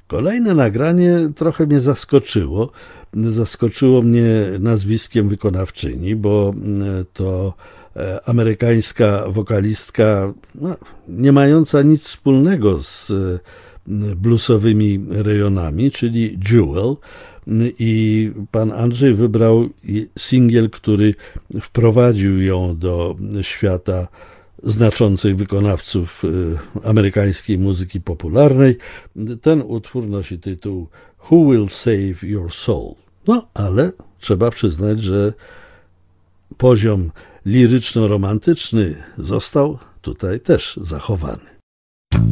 Kolejne nagranie trochę mnie zaskoczyło. Zaskoczyło mnie nazwiskiem wykonawczyni, bo to amerykańska wokalistka, nie mająca nic wspólnego z bluesowymi rejonami, czyli Jewel. I pan Andrzej wybrał singiel, który wprowadził ją do świata znaczących wykonawców amerykańskiej muzyki popularnej. Ten utwór nosi tytuł Who Will Save Your Soul? No, ale trzeba przyznać, że poziom liryczno-romantyczny został tutaj też zachowany.